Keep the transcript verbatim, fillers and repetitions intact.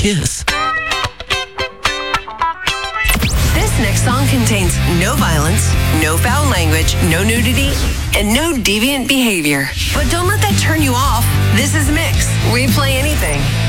kiss. This next song contains no violence, no foul language, no nudity, and no deviant behavior. But don't let that turn you off. This is Mix. We play anything.